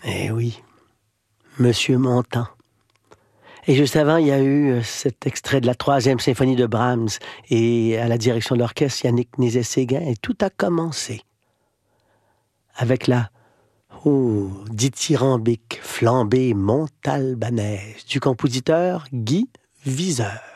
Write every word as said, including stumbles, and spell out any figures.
Eh oui, Monsieur Montand. Et juste avant, il y a eu cet extrait de la troisième symphonie de Brahms et à la direction de l'orchestre, Yannick Nézet-Séguin. Et tout a commencé avec la oh, dithyrambique flambée montalbanaise du compositeur Guy Viseur.